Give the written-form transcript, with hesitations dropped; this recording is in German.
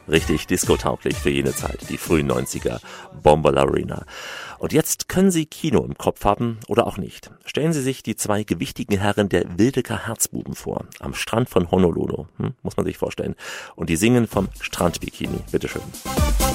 Richtig disco-tauglich für jene Zeit, die frühen 90er, Bombalurina. Und jetzt können Sie Kino im Kopf haben oder auch nicht. Stellen Sie sich die zwei gewichtigen Herren der Wildecker Herzbuben vor, am Strand von Honolulu, muss man sich vorstellen. Und die singen vom Strandbikini. Bitteschön.